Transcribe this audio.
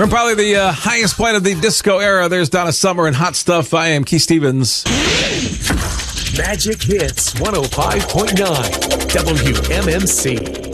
From probably the highest point of the disco era, there's Donna Summer and Hot Stuff. I am Keith Stevens. Magic Hits 105.9 WMMC.